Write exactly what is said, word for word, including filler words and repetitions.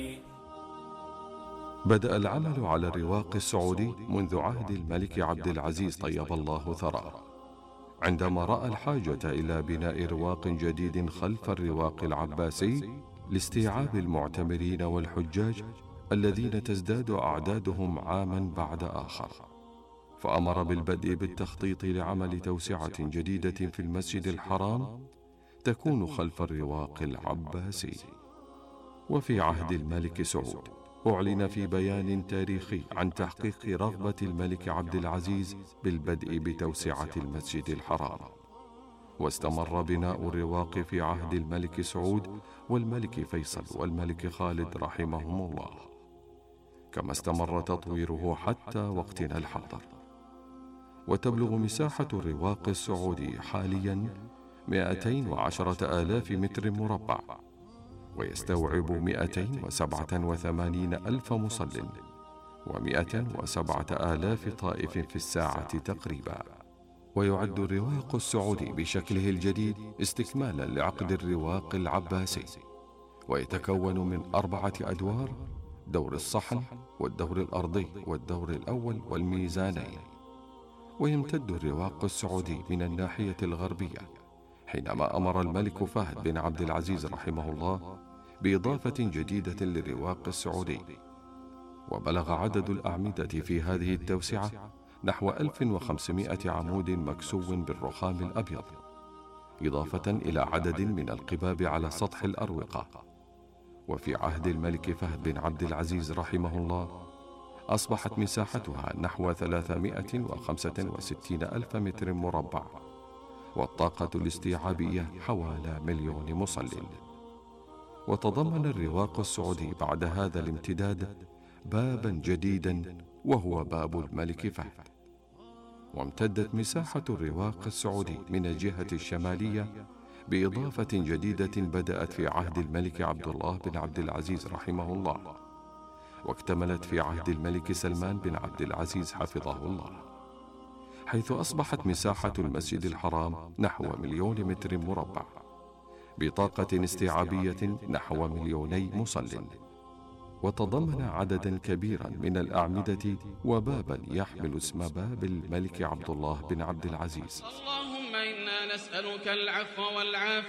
بدأ العمل على الرواق السعودي منذ عهد الملك عبد العزيز طيب الله ثراه، عندما رأى الحاجة إلى بناء رواق جديد خلف الرواق العباسي لاستيعاب المعتمرين والحجاج الذين تزداد أعدادهم عاما بعد آخر، فأمر بالبدء بالتخطيط لعمل توسعة جديدة في المسجد الحرام تكون خلف الرواق العباسي. وفي عهد الملك سعود أعلن في بيان تاريخي عن تحقيق رغبة الملك عبد العزيز بالبدء بتوسعة المسجد الحرام، واستمر بناء الرواق في عهد الملك سعود والملك فيصل والملك خالد رحمهم الله، كما استمر تطويره حتى وقتنا الحاضر. وتبلغ مساحة الرواق السعودي حاليا مئتين وعشرة آلاف متر مربع، ويستوعب مئتين وسبعة وثمانين ألف مصل ومئة وسبعة آلاف طائف في الساعة تقريبا. ويعد الرواق السعودي بشكله الجديد استكمالا لعقد الرواق العباسي، ويتكون من أربعة أدوار: دور الصحن والدور الأرضي والدور الأول والميزانين. ويمتد الرواق السعودي من الناحية الغربية حينما أمر الملك فهد بن عبد العزيز رحمه الله بإضافة جديدة للرواق السعودي، وبلغ عدد الأعمدة في هذه التوسعة نحو ألف وخمسمائة عمود مكسو بالرخام الأبيض، إضافة إلى عدد من القباب على سطح الأروقة. وفي عهد الملك فهد بن عبد العزيز رحمه الله أصبحت مساحتها نحو ثلاثمائة وخمسة وستين ألف متر مربع، والطاقة الاستيعابية حوالي مليون مصل. وتضمن الرواق السعودي بعد هذا الامتداد بابا جديدا وهو باب الملك فهد. وامتدت مساحة الرواق السعودي من الجهة الشمالية بإضافة جديدة بدأت في عهد الملك عبد الله بن عبد العزيز رحمه الله، واكتملت في عهد الملك سلمان بن عبد العزيز حفظه الله، حيث أصبحت مساحة المسجد الحرام نحو مليون متر مربع، بطاقة استيعابية نحو مليوني مصل. وتضمن عددا كبيرا من الأعمدة وبابا يحمل اسم باب الملك عبد الله بن عبد العزيز. اللهم إنا نسألك العفو والعافية